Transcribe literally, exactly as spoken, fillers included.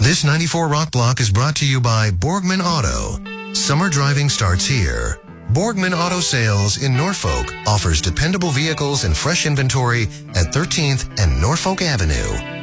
This ninety-four Rock Block is brought to you by Borgman Auto. Summer driving starts here. Borgman Auto Sales in Norfolk offers dependable vehicles and fresh inventory at thirteenth and Norfolk Avenue.